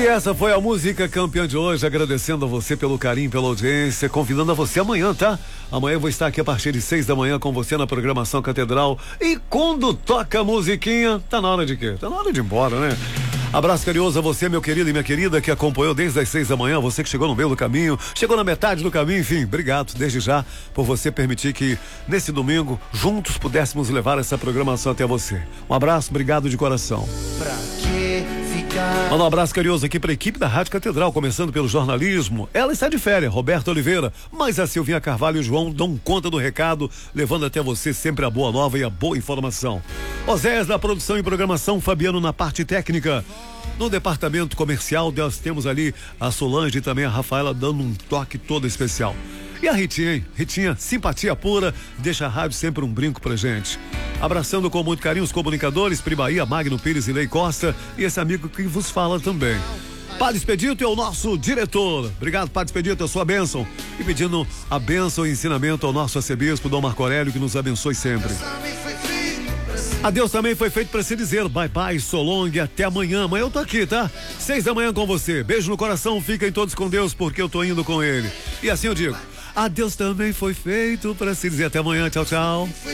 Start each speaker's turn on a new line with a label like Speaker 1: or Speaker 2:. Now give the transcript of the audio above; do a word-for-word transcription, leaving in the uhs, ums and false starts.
Speaker 1: E essa foi a música campeã de hoje, agradecendo a você pelo carinho, pela audiência, convidando a você amanhã, tá? Amanhã eu vou estar aqui a partir de seis da manhã com você na programação Catedral. E quando toca a musiquinha, tá na hora de quê? Tá na hora de ir embora, né? Abraço carinhoso a você, meu querido e minha querida, que acompanhou desde as seis da manhã, você que chegou no meio do caminho, chegou na metade do caminho, enfim, obrigado desde já por você permitir que nesse domingo juntos pudéssemos levar essa programação até você. Um abraço, obrigado de coração.
Speaker 2: Pra que ficar?
Speaker 1: Manda um abraço carinhoso aqui para a equipe da Rádio Catedral, começando pelo jornalismo. Ela está de férias, Roberto Oliveira, mas a Silvinha Carvalho e o João dão conta do recado, levando até você sempre a boa nova e a boa informação. Oséias na produção e programação, Fabiano na parte técnica. No departamento comercial, nós temos ali a Solange e também a Rafaela dando um toque todo especial. E a Ritinha, hein? Ritinha, simpatia pura, deixa a rádio sempre um brinco pra gente. Abraçando com muito carinho os comunicadores, Pribaía, Magno Pires e Lei Costa, e esse amigo que vos fala também. Padre Expedito é o nosso diretor. Obrigado, Padre Expedito, a sua bênção. E pedindo a bênção e ensinamento ao nosso arcebispo, Dom Marco Aurélio, que nos abençoe sempre. Adeus também foi feito para se dizer bye bye, so long, e até amanhã. Amanhã eu tô aqui, tá? Seis da manhã com você. Beijo no coração, fiquem todos com Deus, porque eu tô indo com ele. E assim eu digo, adeus também foi feito para se dizer até amanhã. Tchau, tchau.